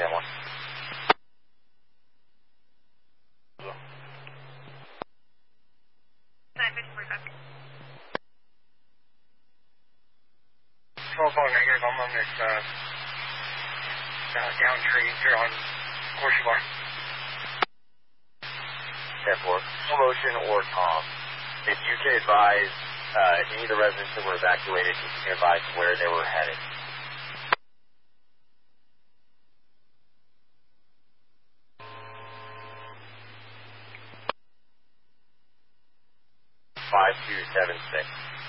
San Juan. Negative, I'm on this down tree here on Horseshoe Bar. 10-4. Motion or Tom. If you can advise any of the residents that were evacuated, if you can advise where they were headed. 5276.